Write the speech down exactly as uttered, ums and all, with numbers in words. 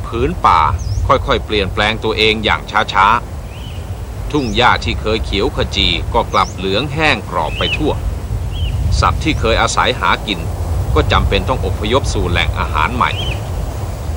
ผืนป่าค่อยๆเปลี่ยนแปลงตัวเองอย่างช้าๆทุ่งหญ้าที่เคยเขียวขจีก็กลับเหลืองแห้งกรอบไปทั่วสัตว์ที่เคยอาศัยหากินก็จำเป็นต้องอพยพสู่แหล่งอาหารใหม่